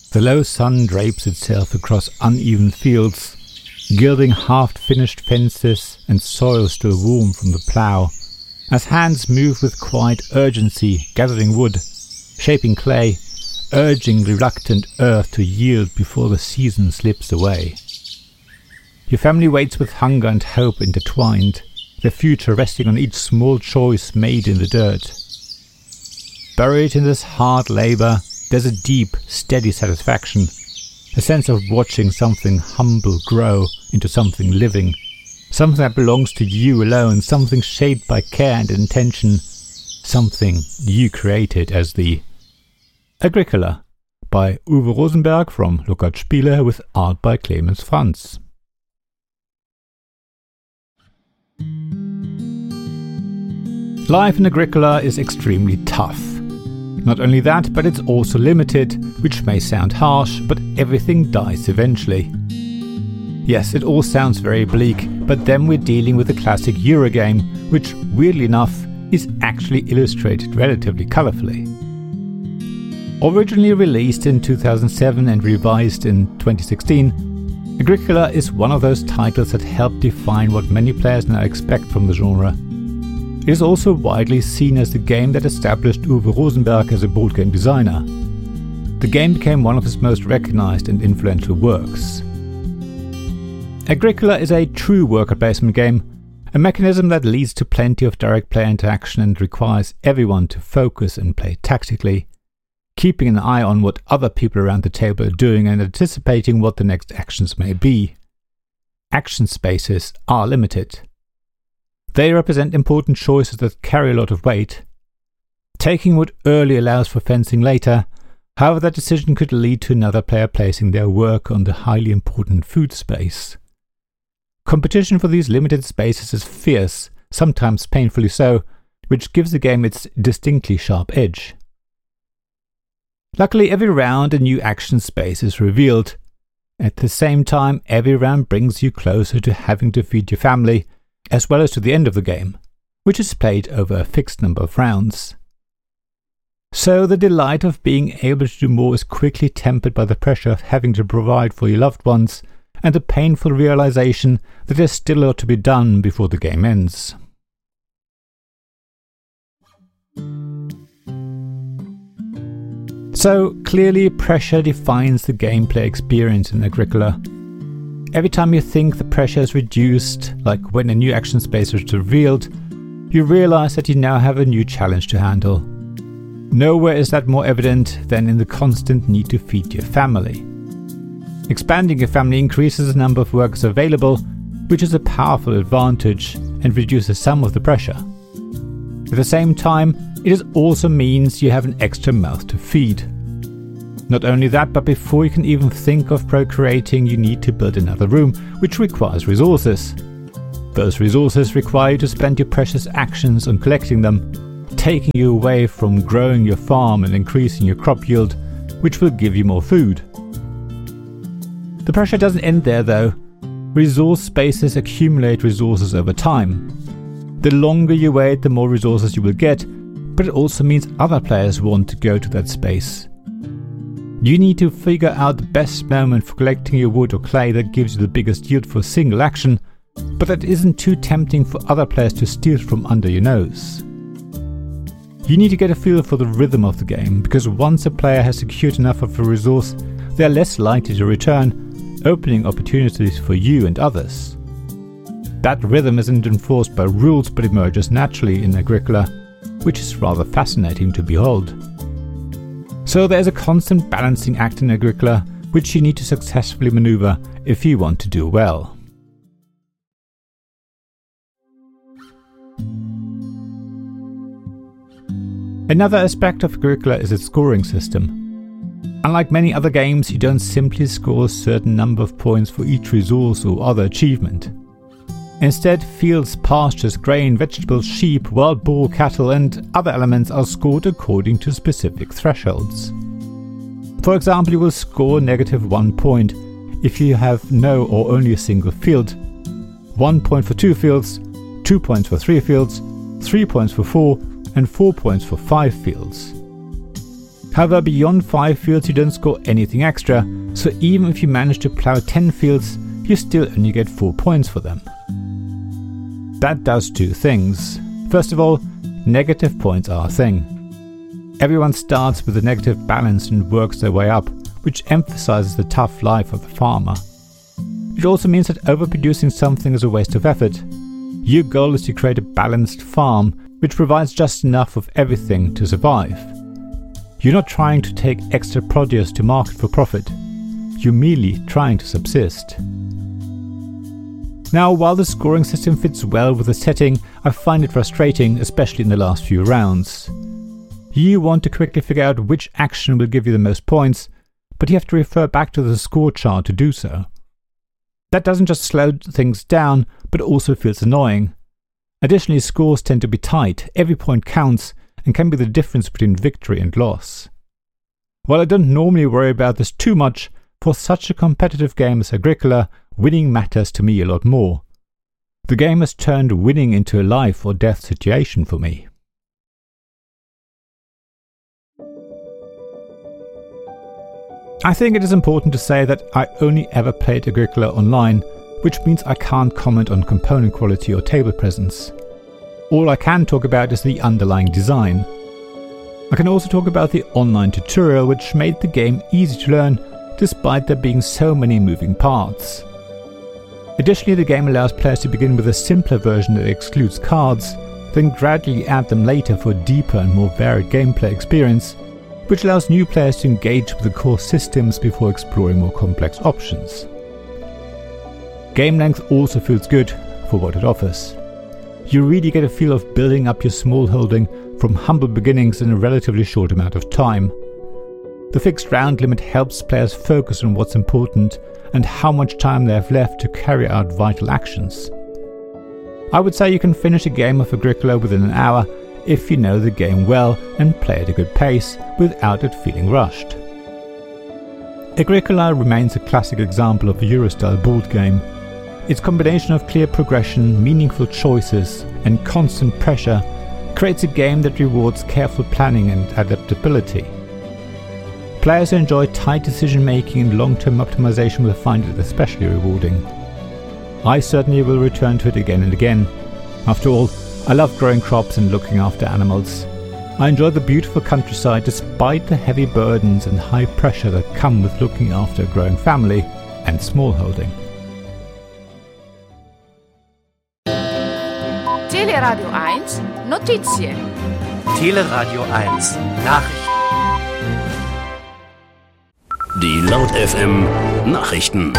The low sun drapes itself across uneven fields, gilding half-finished fences and soil still warm from the plough, as hands move with quiet urgency, gathering wood, shaping clay, urging reluctant earth to yield before the season slips away. Your family waits with hunger and hope intertwined, their future resting on each small choice made in the dirt. Buried in this hard labour, there's a deep, steady satisfaction, a sense of watching something humble grow into something living, something that belongs to you alone, something shaped by care and intention, something you created as the Agricola by Uwe Rosenberg from Lookout Spiele with art by Clemens Franz. Life in Agricola is extremely tough. Not only that, but it's also limited, which may sound harsh, but everything dies eventually. Yes, it all sounds very bleak, but then we're dealing with a classic Eurogame, which, weirdly enough, is actually illustrated relatively colourfully. Originally released in 2007 and revised in 2016, Agricola is one of those titles that help define what many players now expect from the genre. It is also widely seen as the game that established Uwe Rosenberg as a board game designer. The game became one of his most recognized and influential works. Agricola is a true worker placement game, a mechanism that leads to plenty of direct player interaction and requires everyone to focus and play tactically, keeping an eye on what other people around the table are doing and anticipating what the next actions may be. Action spaces are limited. They represent important choices that carry a lot of weight. Taking wood early allows for fencing later, however that decision could lead to another player placing their work on the highly important food space. Competition for these limited spaces is fierce, sometimes painfully so, which gives the game its distinctly sharp edge. Luckily, every round a new action space is revealed. At the same time, every round brings you closer to having to feed your family, as well as to the end of the game, which is played over a fixed number of rounds. So the delight of being able to do more is quickly tempered by the pressure of having to provide for your loved ones, and the painful realization that there's still a lot to be done before the game ends. So clearly pressure defines the gameplay experience in Agricola. Every time you think the pressure is reduced, like when a new action space is revealed, you realize that you now have a new challenge to handle. Nowhere is that more evident than in the constant need to feed your family. Expanding your family increases the number of workers available, which is a powerful advantage and reduces some of the pressure. At the same time, it also means you have an extra mouth to feed. Not only that, but before you can even think of procreating, you need to build another room, which requires resources. Those resources require you to spend your precious actions on collecting them, taking you away from growing your farm and increasing your crop yield, which will give you more food. The pressure doesn't end there though. Resource spaces accumulate resources over time. The longer you wait, the more resources you will get, but it also means other players want to go to that space. You need to figure out the best moment for collecting your wood or clay that gives you the biggest yield for a single action, but that isn't too tempting for other players to steal from under your nose. You need to get a feel for the rhythm of the game, because once a player has secured enough of a resource, they are less likely to return, opening opportunities for you and others. That rhythm isn't enforced by rules but emerges naturally in Agricola, which is rather fascinating to behold. So there's a constant balancing act in Agricola, which you need to successfully maneuver if you want to do well. Another aspect of Agricola is its scoring system. Unlike many other games, you don't simply score a certain number of points for each resource or other achievement. Instead, fields, pastures, grain, vegetables, sheep, wild boar, cattle and other elements are scored according to specific thresholds. For example, you will score -1 point if you have no or only a single field, 1 point for 2 fields, 2 points for 3 fields, 3 points for 4 and 4 points for 5 fields. However, beyond 5 fields you don't score anything extra, so even if you manage to plow 10 fields, you still only get 4 points for them. That does 2 things. First of all, negative points are a thing. Everyone starts with a negative balance and works their way up, which emphasizes the tough life of the farmer. It also means that overproducing something is a waste of effort. Your goal is to create a balanced farm, which provides just enough of everything to survive. You're not trying to take extra produce to market for profit. You're merely trying to subsist. Now, while the scoring system fits well with the setting, I find it frustrating, especially in the last few rounds. You want to quickly figure out which action will give you the most points, but you have to refer back to the score chart to do so. That doesn't just slow things down, but also feels annoying. Additionally, scores tend to be tight, every point counts, and can be the difference between victory and loss. While I don't normally worry about this too much, for such a competitive game as Agricola, winning matters to me a lot more. The game has turned winning into a life or death situation for me. I think it is important to say that I only ever played Agricola online, which means I can't comment on component quality or table presence. All I can talk about is the underlying design. I can also talk about the online tutorial, which made the game easy to learn despite there being so many moving parts. Additionally, the game allows players to begin with a simpler version that excludes cards, then gradually add them later for a deeper and more varied gameplay experience, which allows new players to engage with the core systems before exploring more complex options. Game length also feels good for what it offers. You really get a feel of building up your small holding from humble beginnings in a relatively short amount of time. The fixed round limit helps players focus on what's important and how much time they have left to carry out vital actions. I would say you can finish a game of Agricola within an hour if you know the game well and play at a good pace without it feeling rushed. Agricola remains a classic example of a Euro-style board game. Its combination of clear progression, meaningful choices, and constant pressure creates a game that rewards careful planning and adaptability. Players who enjoy tight decision-making and long-term optimization will find it especially rewarding. I certainly will return to it again and again. After all, I love growing crops and looking after animals. I enjoy the beautiful countryside despite the heavy burdens and high pressure that come with looking after a growing family and smallholding. Teleradio 1 Notizie. Teleradio 1 Nachrichten. Die Laut FM Nachrichten.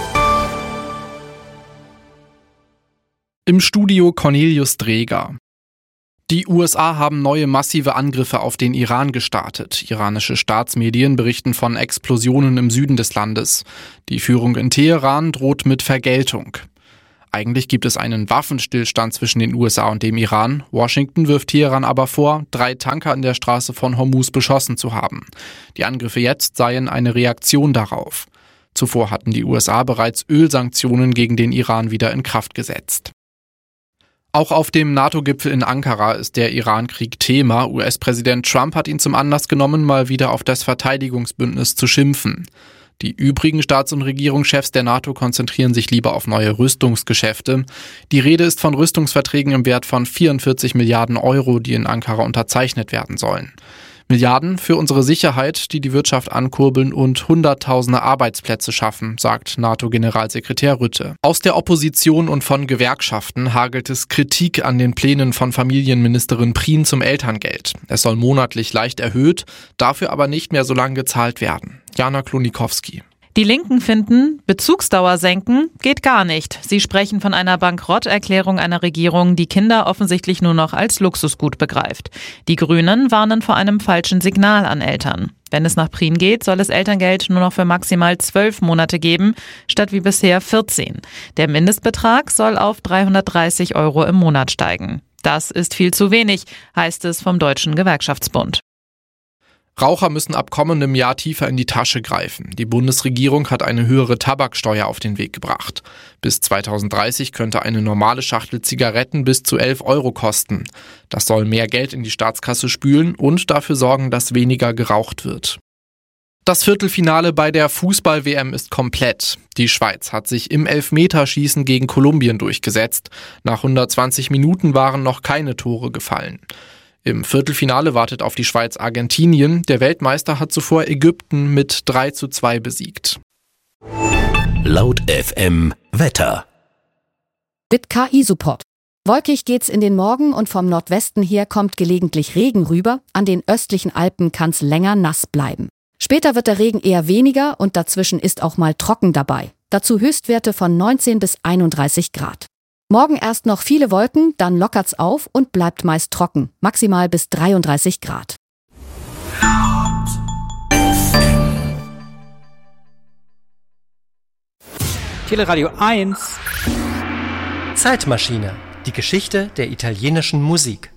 Im Studio Cornelius Dreger. Die USA haben neue massive Angriffe auf den Iran gestartet. Iranische Staatsmedien berichten von Explosionen im Süden des Landes. Die Führung in Teheran droht mit Vergeltung. Eigentlich gibt es einen Waffenstillstand zwischen den USA und dem Iran. Washington wirft Teheran aber vor, 3 Tanker an der Straße von Hormuz beschossen zu haben. Die Angriffe jetzt seien eine Reaktion darauf. Zuvor hatten die USA bereits Ölsanktionen gegen den Iran wieder in Kraft gesetzt. Auch auf dem NATO-Gipfel in Ankara ist der Iran-Krieg Thema. US-Präsident Trump hat ihn zum Anlass genommen, mal wieder auf das Verteidigungsbündnis zu schimpfen. Die übrigen Staats- und Regierungschefs der NATO konzentrieren sich lieber auf neue Rüstungsgeschäfte. Die Rede ist von Rüstungsverträgen im Wert von 44 Milliarden Euro, die in Ankara unterzeichnet werden sollen. Milliarden für unsere Sicherheit, die die Wirtschaft ankurbeln und Hunderttausende Arbeitsplätze schaffen, sagt NATO-Generalsekretär Rutte. Aus der Opposition und von Gewerkschaften hagelt es Kritik an den Plänen von Familienministerin Prien zum Elterngeld. Es soll monatlich leicht erhöht, dafür aber nicht mehr so lange gezahlt werden. Jana Klonikowski. Die Linken finden, Bezugsdauer senken geht gar nicht. Sie sprechen von einer Bankrotterklärung einer Regierung, die Kinder offensichtlich nur noch als Luxusgut begreift. Die Grünen warnen vor einem falschen Signal an Eltern. Wenn es nach Prien geht, soll es Elterngeld nur noch für maximal 12 Monate geben, statt wie bisher 14. Der Mindestbetrag soll auf 330 Euro im Monat steigen. Das ist viel zu wenig, heißt es vom Deutschen Gewerkschaftsbund. Raucher müssen ab kommendem Jahr tiefer in die Tasche greifen. Die Bundesregierung hat eine höhere Tabaksteuer auf den Weg gebracht. Bis 2030 könnte eine normale Schachtel Zigaretten bis zu 11 € kosten. Das soll mehr Geld in die Staatskasse spülen und dafür sorgen, dass weniger geraucht wird. Das Viertelfinale bei der Fußball-WM ist komplett. Die Schweiz hat sich im Elfmeterschießen gegen Kolumbien durchgesetzt. Nach 120 Minuten waren noch keine Tore gefallen. Im Viertelfinale wartet auf die Schweiz Argentinien. Der Weltmeister hat zuvor Ägypten mit 3:2 besiegt. Laut FM Wetter. Mit KI-Support. Wolkig geht's in den Morgen und vom Nordwesten her kommt gelegentlich Regen rüber. An den östlichen Alpen kann's länger nass bleiben. Später wird der Regen eher weniger und dazwischen ist auch mal trocken dabei. Dazu Höchstwerte von 19 bis 31 Grad. Morgen erst noch viele Wolken, dann lockert's auf und bleibt meist trocken, maximal bis 33 Grad. Teleradio 1. Zeitmaschine. Die Geschichte der italienischen Musik.